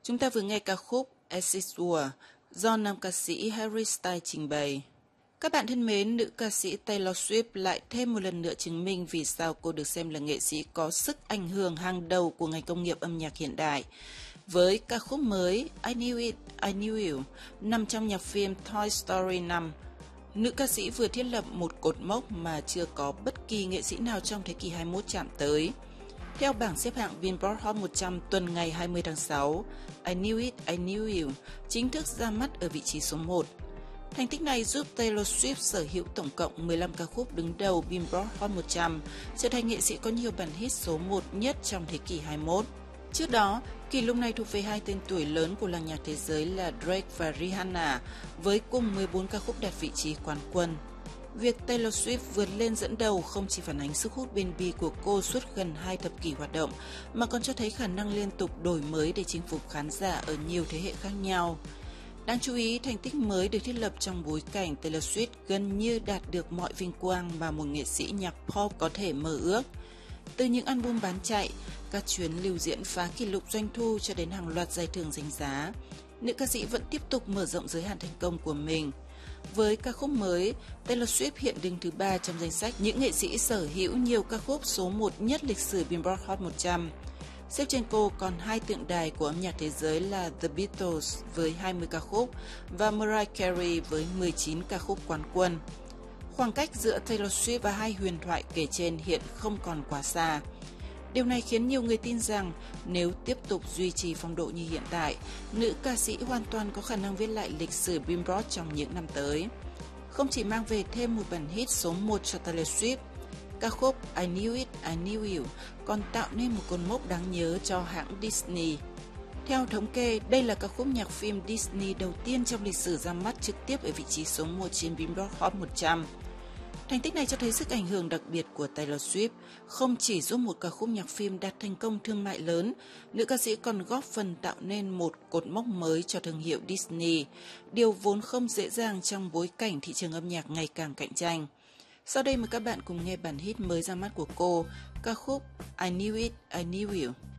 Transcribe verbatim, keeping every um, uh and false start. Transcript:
Chúng ta vừa nghe ca khúc As It Were do nam ca sĩ Harry Styles trình bày. Các bạn thân mến, nữ ca sĩ Taylor Swift lại thêm một lần nữa chứng minh vì sao cô được xem là nghệ sĩ có sức ảnh hưởng hàng đầu của ngành công nghiệp âm nhạc hiện đại. Với ca khúc mới I Knew It, I Knew You nằm trong nhạc phim Toy Story năm, nữ ca sĩ vừa thiết lập một cột mốc mà chưa có bất kỳ nghệ sĩ nào trong thế kỷ hai mươi mốt chạm tới. Theo bảng xếp hạng Billboard Hot một trăm tuần ngày hai mươi tháng sáu, I Knew It, I Knew You chính thức ra mắt ở vị trí số một. Thành tích này giúp Taylor Swift sở hữu tổng cộng mười lăm ca khúc đứng đầu Billboard Hot một trăm, trở thành nghệ sĩ có nhiều bản hit số một nhất trong thế kỷ hai mươi mốt. Trước đó, kỷ lục này thuộc về hai tên tuổi lớn của làng nhạc thế giới là Drake và Rihanna, với cùng mười bốn ca khúc đạt vị trí quán quân. Việc Taylor Swift vượt lên dẫn đầu không chỉ phản ánh sức hút bền bỉ của cô suốt gần hai thập kỷ hoạt động, mà còn cho thấy khả năng liên tục đổi mới để chinh phục khán giả ở nhiều thế hệ khác nhau. Đáng chú ý, thành tích mới được thiết lập trong bối cảnh Taylor Swift gần như đạt được mọi vinh quang mà một nghệ sĩ nhạc pop có thể mơ ước. Từ những album bán chạy, các chuyến lưu diễn phá kỷ lục doanh thu cho đến hàng loạt giải thưởng danh giá, nữ ca sĩ vẫn tiếp tục mở rộng giới hạn thành công của mình. Với ca khúc mới, Taylor Swift hiện đứng thứ ba trong danh sách những nghệ sĩ sở hữu nhiều ca khúc số một nhất lịch sử Billboard Hot một trăm. Xếp trên cô còn hai tượng đài của âm nhạc thế giới là The Beatles với hai mươi ca khúc và Mariah Carey với mười chín ca khúc quán quân. Khoảng cách giữa Taylor Swift và hai huyền thoại kể trên hiện không còn quá xa. Điều này khiến nhiều người tin rằng nếu tiếp tục duy trì phong độ như hiện tại, nữ ca sĩ hoàn toàn có khả năng viết lại lịch sử Billboard trong những năm tới. Không chỉ mang về thêm một bản hit số một cho Taylor Swift, ca khúc I Knew It, I Knew You còn tạo nên một cột mốc đáng nhớ cho hãng Disney. Theo thống kê, đây là ca khúc nhạc phim Disney đầu tiên trong lịch sử ra mắt trực tiếp ở vị trí số một trên Billboard Hot một trăm. Thành tích này cho thấy sức ảnh hưởng đặc biệt của Taylor Swift không chỉ giúp một ca khúc nhạc phim đạt thành công thương mại lớn, nữ ca sĩ còn góp phần tạo nên một cột mốc mới cho thương hiệu Disney, điều vốn không dễ dàng trong bối cảnh thị trường âm nhạc ngày càng cạnh tranh. Sau đây mời các bạn cùng nghe bản hit mới ra mắt của cô, ca khúc I Knew It, I Knew You.